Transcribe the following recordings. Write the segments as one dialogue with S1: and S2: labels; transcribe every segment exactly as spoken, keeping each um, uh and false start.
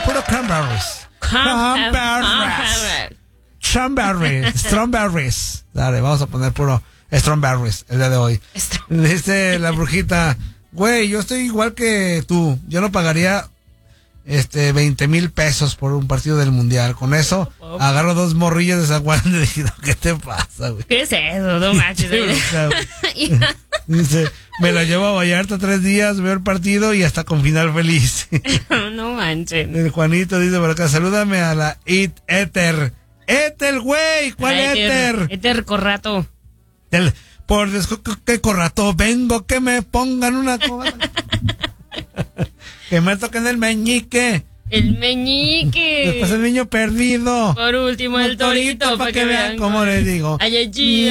S1: puro cranberries. Cranberries. Strawberries. Strawberries. Dale, vamos a poner puro strawberries el día de hoy. Dice la brujita, güey, yo estoy igual que tú. Yo no pagaría este veinte mil pesos por un partido del mundial. Con eso oh, agarro dos morrillos de San Juan y digo, ¿qué te pasa, güey?
S2: ¿Qué es eso? No manches.
S1: Dice, me lo llevo a Vallarta tres días, veo el partido y hasta con final feliz.
S2: No manches.
S1: El Juanito dice por acá, salúdame a la It Ether. Ether, güey, ¿cuál Ether?
S2: Ether Corrato.
S1: El, por Dios, ¿qué corrato? Vengo que me pongan una coba. Que me toquen el meñique.
S2: El meñique.
S1: Después el niño perdido.
S2: Por último el, el torito, torito para que, que vean cómo
S1: les digo.
S2: Ay, ay,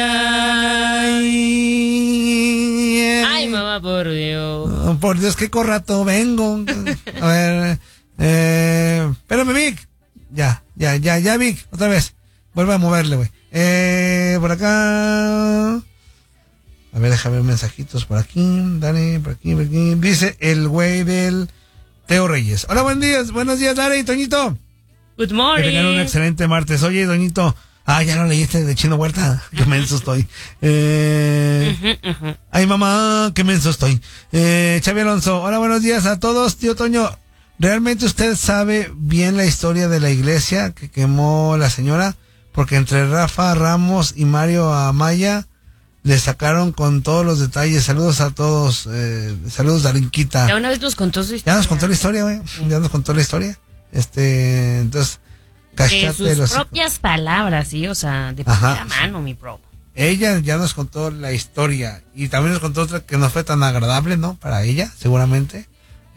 S2: ay, ay, mamá, por Dios.
S1: Oh, por Dios, qué corrato, vengo. A ver, eh, espérame, Vic. Ya, ya, ya, ya, Vic, otra vez. Vuelve a moverle, güey. Eh, por acá. A ver, déjame ver mensajitos por aquí. Dale, por aquí, por aquí. Dice el güey del Teo Reyes. Hola, buenos días, buenos días, Dale y Toñito.
S2: Good morning.
S1: Que tengan un excelente martes. Oye, Toñito. Ah, ya lo leíste de Chino Huerta. Qué menso estoy. Eh, uh-huh, uh-huh. Ay, mamá, qué menso estoy. Eh, Xavi Alonso. Hola, buenos días a todos, tío Toño. ¿Realmente usted sabe bien la historia de la iglesia que quemó la señora? Porque entre Rafa Ramos y Mario Amaya le sacaron con todos los detalles. Saludos a todos. Eh, saludos, Darinquita.
S2: Ya una vez nos contó su historia.
S1: Ya nos contó la historia, güey. Ya nos contó la historia. Este, entonces,
S2: cachate. De sus los... propias palabras, sí, o sea, de primera mano, mi bro.
S1: Ella ya nos contó la historia. Y también nos contó otra que no fue tan agradable, ¿no? Para ella, seguramente.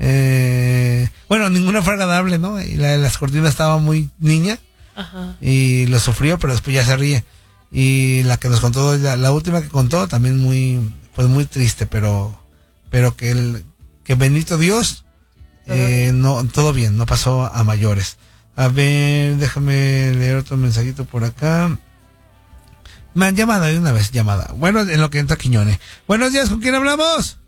S1: Eh, bueno, ninguna fue agradable, ¿no? Y la de las cortinas estaba muy niña. Ajá. Y lo sufrió, pero después ya se ríe. Y la que nos contó, la, la última que contó, también muy, pues muy triste, pero, pero que el, que bendito Dios, eh, no, todo bien, no pasó a mayores. A ver, déjame leer otro mensajito por acá. Me han llamado de una vez, llamada. Bueno, en lo que entra Quiñone. Buenos días, ¿con quién hablamos?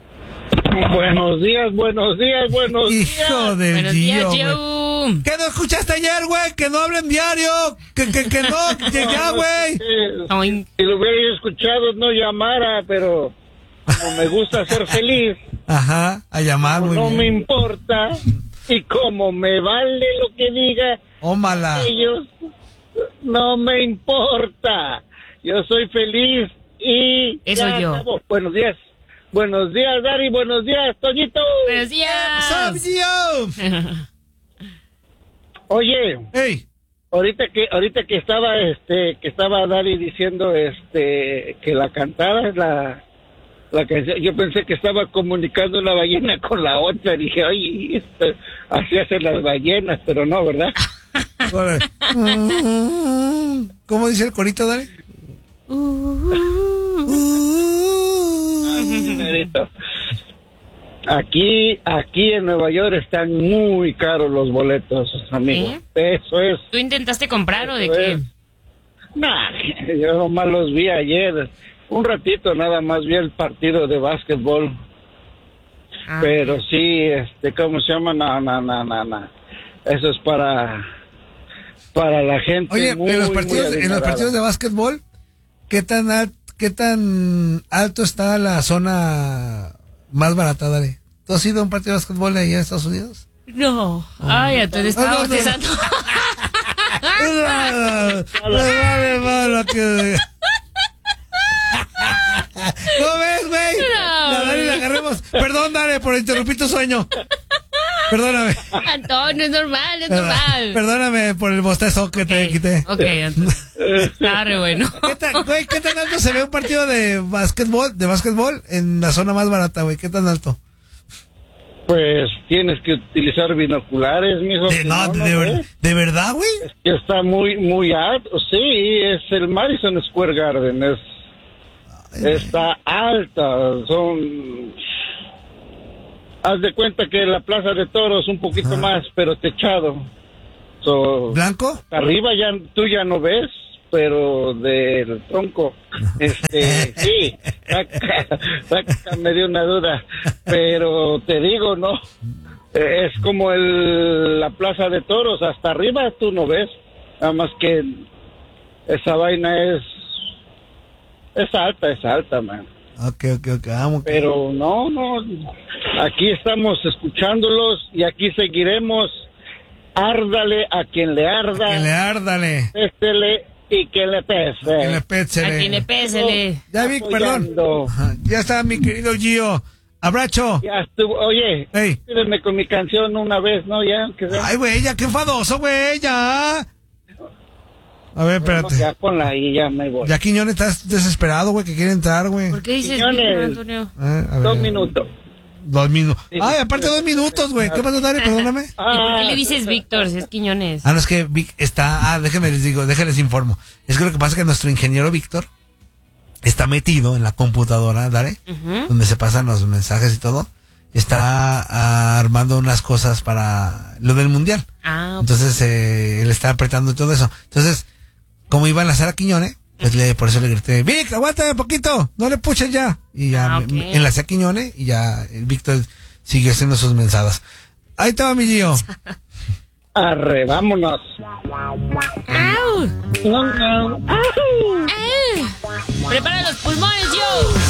S3: Buenos días, buenos días, buenos
S1: Hijo
S3: días.
S1: Hijo del
S2: buenos
S1: Dios,
S2: días,
S1: güey. ¿Qué no escuchaste ayer, güey? Que no hablen diario. Que, que, que no, que ya, güey.
S3: Si, si lo hubiera escuchado, no llamara, pero como me gusta ser feliz.
S1: Ajá, a llamar, muy
S3: no
S1: bien.
S3: me importa. Y como me vale lo que diga
S1: oh, mala.
S3: ellos, no me importa. Yo soy feliz y...
S2: Eso yo.
S3: Acabo. Buenos días. Buenos días, Dari. Buenos días, Toñito.
S2: Buenos días.
S3: Oye.
S1: Hey.
S3: Ahorita que ahorita que estaba este que estaba Dari diciendo este que la cantara la la canción, yo pensé que estaba comunicando una ballena con la otra. Dije, oye, esto, así hacen las ballenas, pero no, ¿verdad?
S1: ¿Cómo dice el corito, Dari?
S3: Aquí, aquí en Nueva York están muy caros los boletos, amigos. ¿Eh? Eso es.
S2: ¿Tú intentaste comprar o de qué?
S3: Nah, yo nomás los vi ayer. Un ratito nada más vi el partido de básquetbol. Ah. Pero sí, este, ¿cómo se llama? No, no, no, no, no. Eso es para, para la gente.
S1: Oye,
S3: muy,
S1: en los partidos, en los partidos de básquetbol, ¿qué tan alto, qué tan alto está la zona más barata, Dale? ¿Tú has ido a un partido de básquetbol allá en Estados Unidos?
S2: No. Oh. Ay, entonces estaba bostezando.
S1: ¿Cómo ves, güey? No, la Dale la agarremos. Perdón, Dale, por interrumpir tu sueño. Perdóname.
S2: Antonio, es normal, es normal.
S1: Perdóname por el bostezo
S2: okay.
S1: que te quité.
S2: Ok, entonces. Está re bueno.
S1: ¿Qué tan, güey, ¿qué tan alto se ve un partido de básquetbol, de básquetbol en la zona más barata, güey? ¿Qué tan alto?
S3: Pues tienes que utilizar binoculares, mijo.
S1: De, no, no, de, de, ¿de verdad, güey?
S3: Es que está muy, muy alto. Sí, es el Madison Square Garden. Es, Ay, está alta. Son... Haz de cuenta que la Plaza de Toros un poquito Ajá. más, pero techado. So,
S1: ¿Blanco?
S3: Arriba ya tú ya no ves, pero del tronco. Este, sí, saca, saca, me dio una duda. Pero te digo, no, Eh, es como el, la plaza de toros, hasta arriba tú no ves, nada más que esa vaina es, es alta, es alta, man.
S1: Ok, ok, ok, vamos.
S3: Pero no, no, aquí estamos escuchándolos y aquí seguiremos. Árdale a quien le arda.
S1: A quien le árdale.
S3: Pésele y que le pese.
S1: A quien le pésele.
S2: A quien le pésele.
S1: Ya vi, perdón. Ajá, ya está mi querido Gio. Abracho.
S3: Ya estuvo. Oye,
S1: hey.
S3: Pídeme con mi canción una vez, ¿no? Ya. Que sea.
S1: Ay, güey, ya, qué enfadoso, güey, ya. A ver, espérate.
S3: Bueno, ya ponla ahí, ya me voy.
S1: Ya Quiñones estás desesperado, güey, que quiere entrar, güey.
S2: ¿Por qué dices
S3: Quiñones,
S2: Antonio?
S1: Eh, a ver.
S3: Dos minutos.
S1: Dos minutos.
S3: Sí.
S1: Ay, aparte dos minutos, güey. ¿Qué pasa, Dari? Perdóname.
S2: ¿Y por qué le dices Víctor si es Quiñones?
S1: Ah, no, es que Vic está... Ah, déjenme les digo, déjenles informo. Es que lo que pasa es que nuestro ingeniero Víctor está metido en la computadora, Dare, uh-huh. donde se pasan los mensajes y todo. Está ah, armando unas cosas para lo del mundial. Ah, okay. Entonces, eh, él está apretando todo eso. Entonces, como iba a enlazar a Quiñones, pues le, por eso le grité, Vic, aguántame un poquito, no le puches ya. Y ya ah, okay. me, me enlacé a Quiñones y ya el Víctor siguió haciendo sus mensadas. Ahí estaba mi Gio.
S3: Arre, vámonos.
S2: ¡Au! ¡Au! ¡Au! ¡Prepara los pulmones, Gio!